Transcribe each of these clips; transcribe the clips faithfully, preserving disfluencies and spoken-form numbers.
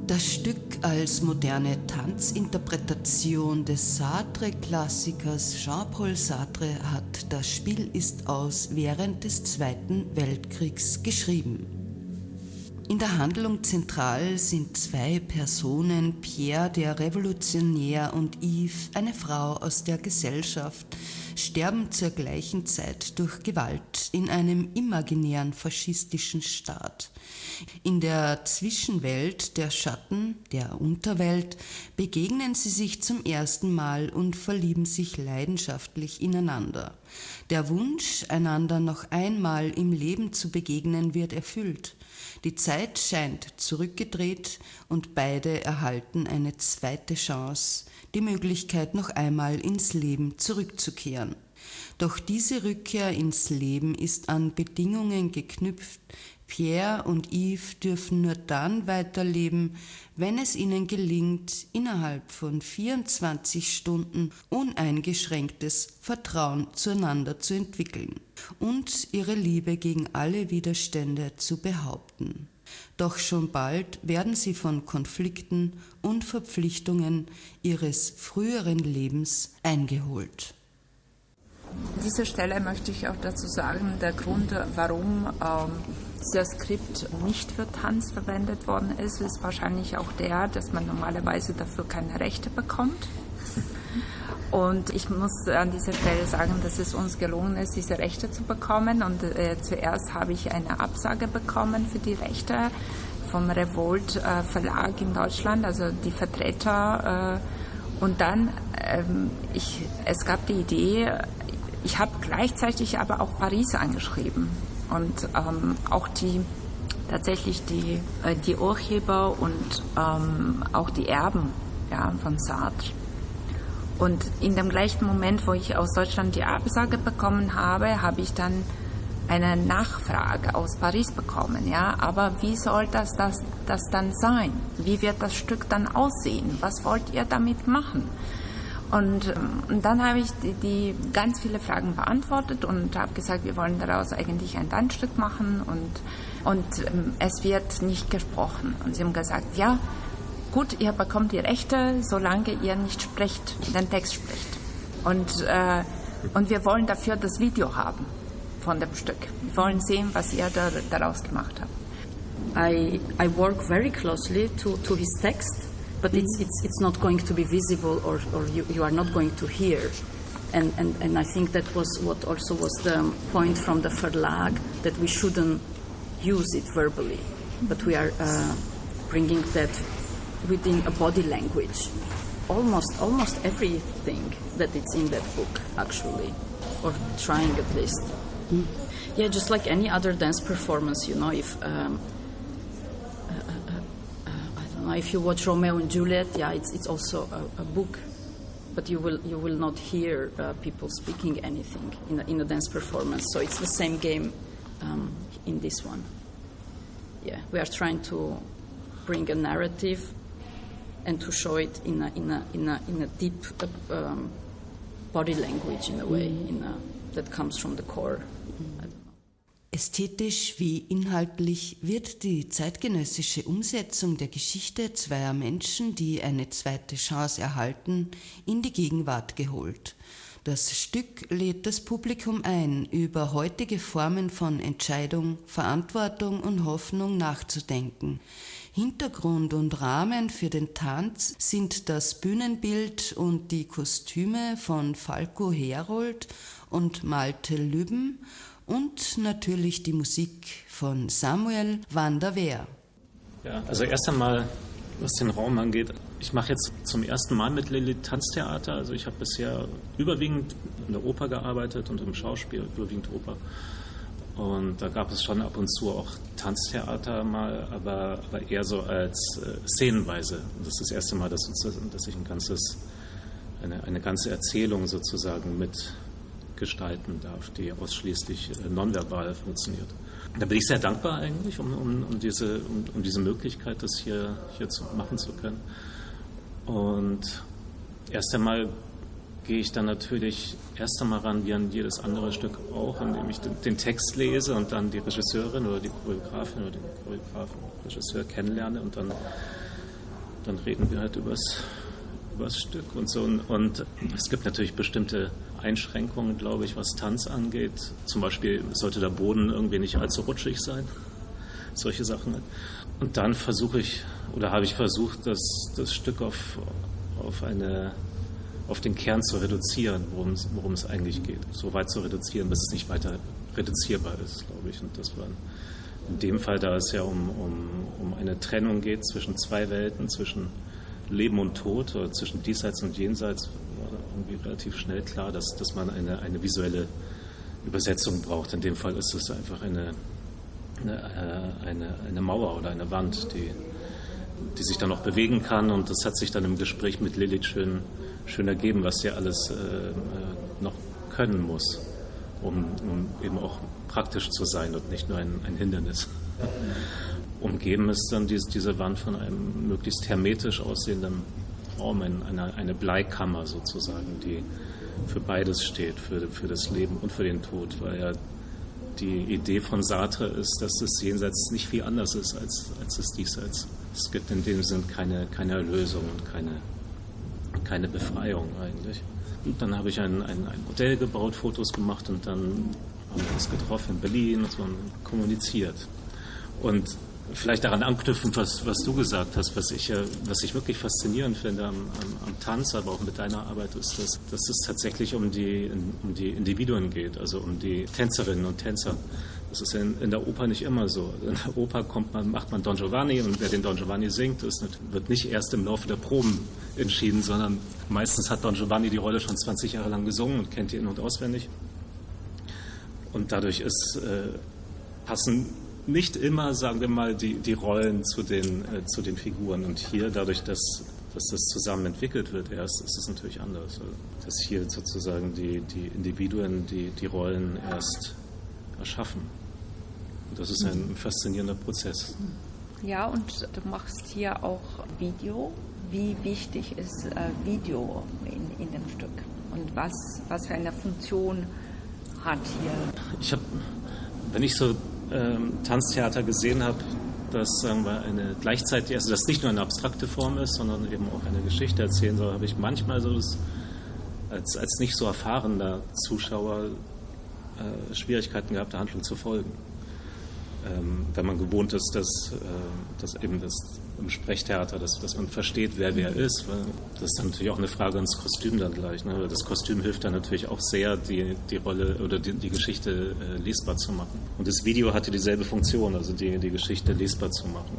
Das Stück als moderne Tanzinterpretation des Sartre-Klassikers Jean-Paul Sartre hat Das Spiel ist aus während des Zweiten Weltkriegs geschrieben. In der Handlung zentral sind zwei Personen, Pierre, der Revolutionär, und Yves, eine Frau aus der Gesellschaft, sterben zur gleichen Zeit durch Gewalt in einem imaginären faschistischen Staat. In der Zwischenwelt der Schatten, der Unterwelt, begegnen sie sich zum ersten Mal und verlieben sich leidenschaftlich ineinander. Der Wunsch, einander noch einmal im Leben zu begegnen, wird erfüllt. Die Zeit scheint zurückgedreht und beide erhalten eine zweite Chance, die Möglichkeit, noch einmal ins Leben zurückzukehren. Doch diese Rückkehr ins Leben ist an Bedingungen geknüpft. Pierre und Yves dürfen nur dann weiterleben, wenn es ihnen gelingt, innerhalb von vierundzwanzig Stunden uneingeschränktes Vertrauen zueinander zu entwickeln und ihre Liebe gegen alle Widerstände zu behaupten. Doch schon bald werden sie von Konflikten und Verpflichtungen ihres früheren Lebens eingeholt. An dieser Stelle möchte ich auch dazu sagen, der Grund, warum ähm, dieser Skript nicht für Tanz verwendet worden ist, ist wahrscheinlich auch der, dass man normalerweise dafür keine Rechte bekommt. Und ich muss an dieser Stelle sagen, dass es uns gelungen ist, diese Rechte zu bekommen. Und äh, zuerst habe ich eine Absage bekommen für die Rechte vom Revolt äh, Verlag in Deutschland, also die Vertreter. Äh, und dann, ähm, ich, es gab die Idee, ich habe gleichzeitig aber auch Paris angeschrieben und ähm, auch die tatsächlich die, äh, die Urheber und ähm, auch die Erben, ja, von Sartre. Und in dem gleichen Moment, wo ich aus Deutschland die Absage bekommen habe, habe ich dann eine Nachfrage aus Paris bekommen. Ja, aber wie soll das, das, das dann sein? Wie wird das Stück dann aussehen? Was wollt ihr damit machen? Und, und dann habe ich die, die ganz viele Fragen beantwortet und habe gesagt, wir wollen daraus eigentlich ein Tanzstück machen und, und ähm, es wird nicht gesprochen. Und sie haben gesagt, ja, gut, ihr bekommt die Rechte, solange ihr nicht sprecht, den Text spricht. Und, äh, und wir wollen dafür das Video haben von dem Stück. Wir wollen sehen, was ihr da, daraus gemacht habt. I, I work very closely to, to his text. But it's, it's, it's not going to be visible, or, or you, you are not going to hear. And, and, and I think that was what also was the point from the Verlag, that we shouldn't use it verbally, but we are uh, bringing that within a body language. Almost, almost everything that it's in that book, actually, or trying at least. Mm. Yeah, just like any other dance performance, you know, if... Um, If you watch Romeo and Juliet, yeah, it's it's also a, a book, but you will you will not hear uh, people speaking anything in a, in a dance performance. So it's the same game um, in this one. Yeah, we are trying to bring a narrative and to show it in a in a in a in a deep uh, um, body language in a way, in a, that comes from the core. Ästhetisch wie inhaltlich wird die zeitgenössische Umsetzung der Geschichte zweier Menschen, die eine zweite Chance erhalten, in die Gegenwart geholt. Das Stück lädt das Publikum ein, über heutige Formen von Entscheidung, Verantwortung und Hoffnung nachzudenken. Hintergrund und Rahmen für den Tanz sind das Bühnenbild und die Kostüme von Falco Herold und Malte Lübben und natürlich die Musik von Samuel van der Weer. Ja, also erst einmal, was den Raum angeht, ich mache jetzt zum ersten Mal mit Lilith Tanztheater. Also ich habe bisher überwiegend in der Oper gearbeitet und im Schauspiel, überwiegend Oper. Und da gab es schon ab und zu auch Tanztheater mal, aber, aber eher so als äh, szenenweise. Und das ist das erste Mal, dass, dass ich ein ganzes, eine, eine ganze Erzählung sozusagen mit gestalten darf, die ausschließlich äh, nonverbal funktioniert. Da bin ich sehr dankbar eigentlich um, um, um, diese, um, um diese Möglichkeit, das hier, hier zu machen zu können. Und erst einmal gehe ich dann natürlich erst einmal ran, wie an jedes andere Stück auch, indem ich den, den Text lese und dann die Regisseurin oder die Choreografin oder den Choreografen, Regisseur kennenlerne und dann dann reden wir halt übers, übers Stück und so. Und, und es gibt natürlich bestimmte Einschränkungen, glaube ich, was Tanz angeht. Zum Beispiel sollte der Boden irgendwie nicht allzu rutschig sein. Solche Sachen. Und dann versuche ich, oder habe ich versucht, das, das Stück auf, auf, eine, auf den Kern zu reduzieren, worum es, worum es eigentlich geht. So weit zu reduzieren, bis es nicht weiter reduzierbar ist, glaube ich. Und das war in dem Fall, da es ja um, um, um eine Trennung geht zwischen zwei Welten, zwischen Leben und Tod oder zwischen Diesseits und Jenseits, war irgendwie relativ schnell klar, dass, dass man eine, eine visuelle Übersetzung braucht. In dem Fall ist es einfach eine Eine, eine, eine Mauer oder eine Wand, die, die sich dann noch bewegen kann. Und das hat sich dann im Gespräch mit Lilith schön, schön ergeben, was sie alles äh, noch können muss, um, um eben auch praktisch zu sein und nicht nur ein, ein Hindernis. Umgeben ist dann dies, diese Wand von einem möglichst hermetisch aussehenden Raum, eine, eine Bleikammer sozusagen, die für beides steht, für, für das Leben und für den Tod, weil ja die Idee von Sartre ist, dass das Jenseits nicht viel anders ist als, als das Diesseits. Es gibt in dem Sinn keine, keine Erlösung und keine, keine Befreiung eigentlich. Und dann habe ich ein, ein, ein Modell gebaut, Fotos gemacht und dann haben wir uns getroffen in Berlin und so kommuniziert. Und vielleicht daran anknüpfend, was, was du gesagt hast, was ich, was ich wirklich faszinierend finde am, am, am Tanz, aber auch mit deiner Arbeit, ist, dass, dass es tatsächlich um die, um die Individuen geht, also um die Tänzerinnen und Tänzer. Das ist in, in der Oper nicht immer so. In der Oper kommt man, macht man Don Giovanni und wer den Don Giovanni singt, ist, wird nicht erst im Laufe der Proben entschieden, sondern meistens hat Don Giovanni die Rolle schon zwanzig Jahre lang gesungen und kennt die in- und auswendig. Und dadurch ist, äh, passen nicht immer, sagen wir mal, die, die Rollen zu den, äh, zu den Figuren. Und hier, dadurch, dass, dass das zusammen entwickelt wird erst, ist es natürlich anders. Also, dass hier sozusagen die, die Individuen die, die Rollen erst erschaffen. Und das ist ein faszinierender Prozess. Ja, und du machst hier auch Video. Wie wichtig ist äh, Video in, in dem Stück? Und was, was für eine Funktion hat hier? Ich habe, wenn ich so ähm, Tanztheater gesehen habe, dass sagen wir, eine gleichzeitig, also das nicht nur eine abstrakte Form ist, sondern eben auch eine Geschichte erzählen soll, habe ich manchmal so das, als, als nicht so erfahrener Zuschauer äh, Schwierigkeiten gehabt, der Handlung zu folgen. Ähm, wenn man gewohnt ist, dass, äh, dass eben das im Sprechtheater, dass, dass man versteht, wer wer ist. Weil das ist dann natürlich auch eine Frage ans Kostüm dann gleich. Ne? Das Kostüm hilft dann natürlich auch sehr, die, die Rolle oder die, die Geschichte äh, lesbar zu machen. Und das Video hatte dieselbe Funktion, also die, die Geschichte lesbar zu machen.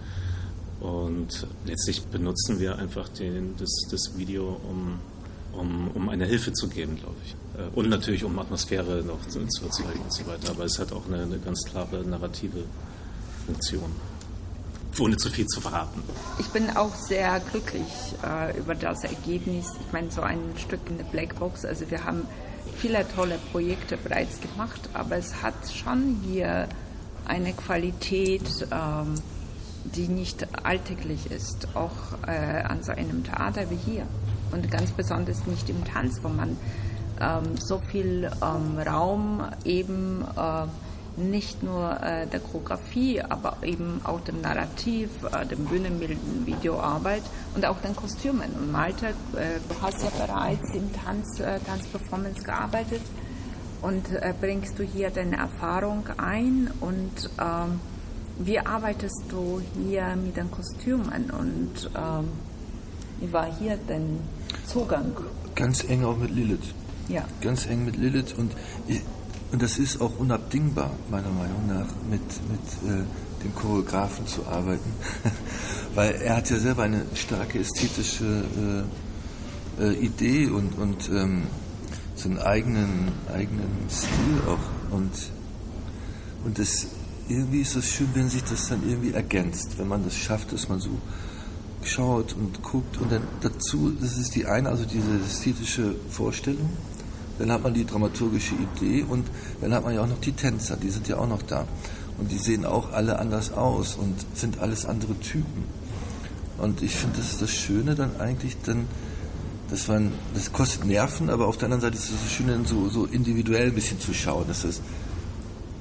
Und letztlich benutzen wir einfach den, das, das Video, um, um, um eine Hilfe zu geben, glaube ich. Und natürlich, um Atmosphäre noch zu, zu erzeugen und so weiter. Aber es hat auch eine, eine ganz klare narrative Funktion. Ohne zu viel zu verraten. Ich bin auch sehr glücklich äh, über das Ergebnis. Ich meine, so ein Stück in der Blackbox, also wir haben viele tolle Projekte bereits gemacht, aber es hat schon hier eine Qualität, ähm, die nicht alltäglich ist, auch äh, an so einem Theater wie hier. Und ganz besonders nicht im Tanz, wo man ähm, so viel ähm, Raum eben äh, nicht nur äh, der Choreografie, aber eben auch dem Narrativ, äh, dem Bühnenbild, Videoarbeit und auch den Kostümen. Und Malte, äh, du hast ja bereits im Tanz, äh, Tanzperformance gearbeitet und äh, bringst du hier deine Erfahrung ein und ähm, wie arbeitest du hier mit den Kostümen und ähm, wie war hier dein Zugang? Ganz eng auch mit Lilith. Ja. Ganz eng mit Lilith und ich, Und das ist auch unabdingbar, meiner Meinung nach, mit, mit äh, dem Choreografen zu arbeiten. Weil er hat ja selber eine starke ästhetische äh, äh, Idee und, und ähm, so einen eigenen, eigenen Stil auch. Und, und das, irgendwie ist es schön, wenn sich das dann irgendwie ergänzt, wenn man das schafft, dass man so schaut und guckt. Und dann dazu, das ist die eine, also diese ästhetische Vorstellung. Dann hat man die dramaturgische Idee und dann hat man ja auch noch die Tänzer, die sind ja auch noch da. Und die sehen auch alle anders aus und sind alles andere Typen. Und ich finde, das ist das Schöne dann eigentlich, dann, dass man, das kostet Nerven, aber auf der anderen Seite ist es das Schöne, dann so, so individuell ein bisschen zu schauen, dass das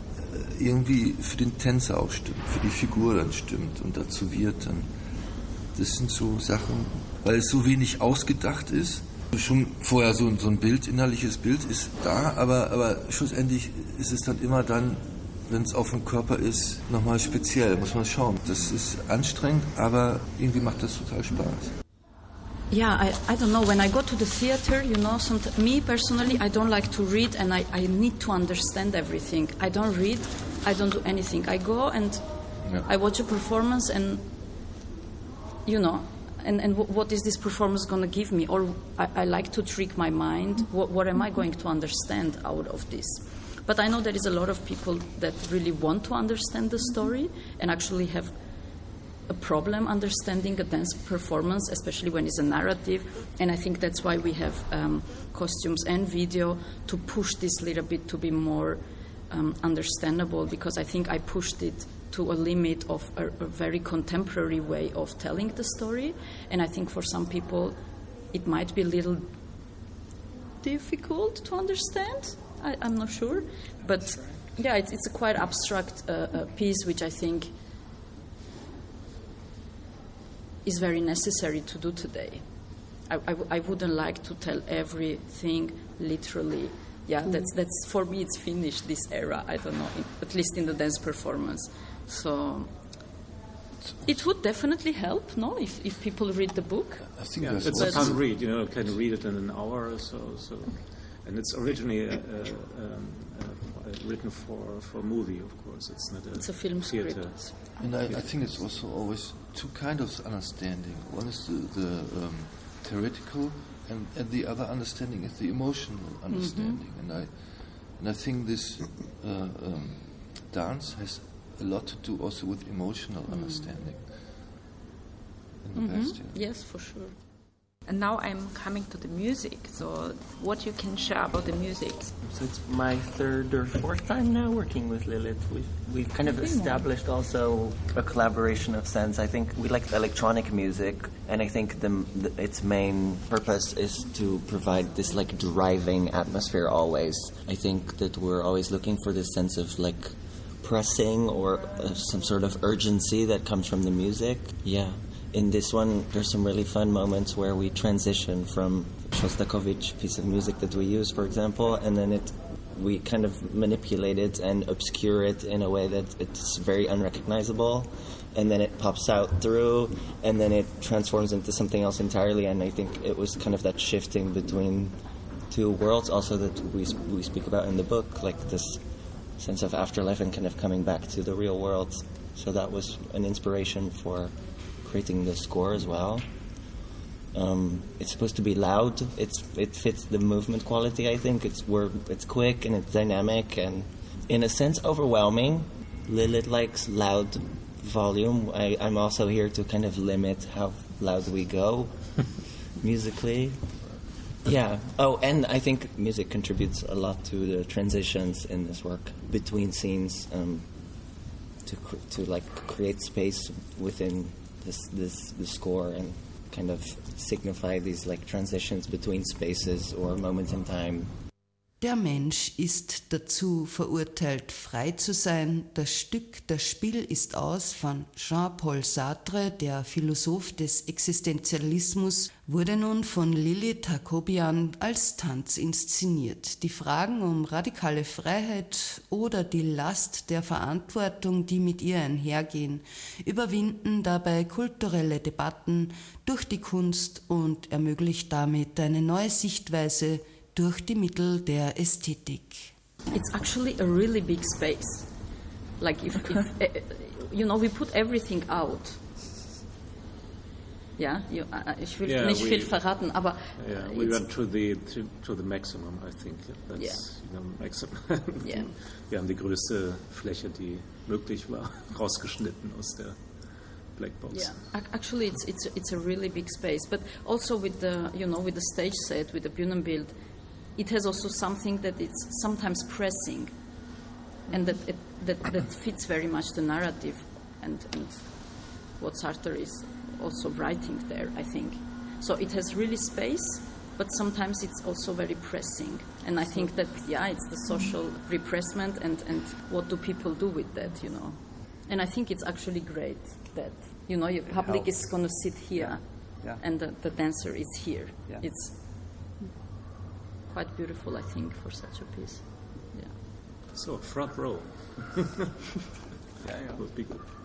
irgendwie für den Tänzer auch stimmt, für die Figur dann stimmt und dazu wird dann. Das sind so Sachen, weil es so wenig ausgedacht ist. Schon vorher so, so ein Bild, innerliches Bild ist da, aber, aber schlussendlich ist es dann immer dann, wenn es auf dem Körper ist, nochmal speziell, muss man schauen. Das ist anstrengend, aber irgendwie macht das total Spaß. Yeah, I, I don't know, when I go to the theater, you know, some, me personally, I don't like to read and I, I need to understand everything. I don't read, I don't do anything. I go and yeah. I watch a performance and, you know, and, and w- what is this performance going to give me? Or I, I like to trick my mind. What, what am I going to understand out of this? But I know there is a lot of people that really want to understand the story and actually have a problem understanding a dance performance, especially when it's a narrative. And I think that's why we have um, costumes and video to push this little bit to be more um, understandable, because I think I pushed it to a limit of a, a very contemporary way of telling the story. And I think for some people it might be a little difficult to understand. I, I'm not sure. But yeah, it's, it's a quite abstract uh, uh, piece, which I think is very necessary to do today. I, I, I wouldn't like to tell everything literally. Yeah, that's, that's for me, it's finished, this era. I don't know, in, at least in the dance performance. So it would definitely help, no, if, if people read the book. I think yeah, it's a fun read, you know, can read it in an hour or so. So, and it's originally uh, uh, um, uh, written for for a movie, of course. It's not a, it's a film theater. script. And I, I think it's also always two kinds of understanding. One is the, the um, theoretical, and, and the other understanding is the emotional understanding. Mm-hmm. And I and I think this uh, um, dance has a lot to do also with emotional mm. understanding. In the Mm-hmm. past, yeah. Yes, for sure. And now I'm coming to the music. So what you can share about the music? So it's my third or fourth time now working with Lilith. We've, we've kind of established also a collaboration of sense. I think we like electronic music, and I think the, the, its main purpose is to provide this like driving atmosphere always. I think that we're always looking for this sense of like pressing or uh, some sort of urgency that comes from the music. Yeah. In this one, there's some really fun moments where we transition from Shostakovich piece of music that we use, for example, and then it we kind of manipulate it and obscure it in a way that it's very unrecognizable, and then it pops out through, and then it transforms into something else entirely. And I think it was kind of that shifting between two worlds also that we we speak about in the book, like this sense of afterlife and kind of coming back to the real world. So that was an inspiration for creating the score as well. Um, it's supposed to be loud. It's it fits the movement quality. I think it's we're, it's quick and it's dynamic and in a sense overwhelming. Lilith likes loud volume. I, I'm also here to kind of limit how loud we go musically. Yeah. Oh, and I think music contributes a lot to the transitions in this work between scenes, um, to cr- to like create space within this this the score and kind of signify these like transitions between spaces or moments in time. Der Mensch ist dazu verurteilt, frei zu sein. Das Stück Das Spiel ist aus von Jean-Paul Sartre, der Philosoph des Existenzialismus, wurde nun von Lilith Hakobian als Tanz inszeniert. Die Fragen um radikale Freiheit oder die Last der Verantwortung, die mit ihr einhergehen, überwinden dabei kulturelle Debatten durch die Kunst und ermöglicht damit eine neue Sichtweise durch die Mittel der Ästhetik. It's actually a really big space. Like if, if uh, you know, we put everything out. Ja, you, uh, ich will yeah, nicht we, viel verraten, aber yeah, we went to the to, to the maximum, I think. That's, yeah. you know, maximum. Yeah. Wir haben die größte Fläche, die möglich war, rausgeschnitten aus der Blackbox. Yeah, actually, it's it's it's a really big space. But also with the you know with the stage set, with the Bühnenbild, it has also something that it's sometimes pressing, and that it, that that fits very much the narrative, and, and what Sartre is also writing there, I think. So it has really space, but sometimes it's also very pressing. And I think that yeah, it's the social repressment, and and what do people do with that, you know? And I think it's actually great that You know, your public is going to sit here, Yeah. and the, the dancer is here. Yeah. It's quite beautiful, I think, for such a piece. Yeah. So, front row. Ja, ja. Would be good.